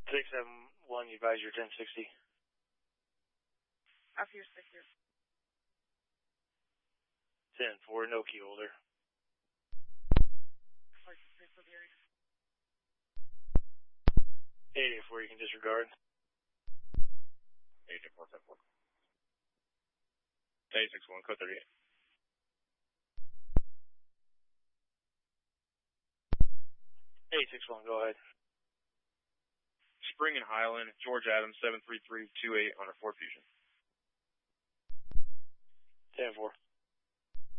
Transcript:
671, you advise your 1060. After your 6 years. 10-4, no key holder. 884, you can disregard. 884, 10-4. 861, code 38. 861, go ahead. Spring and Highland, George Adams, 73328 on a Ford Fusion. 10-4.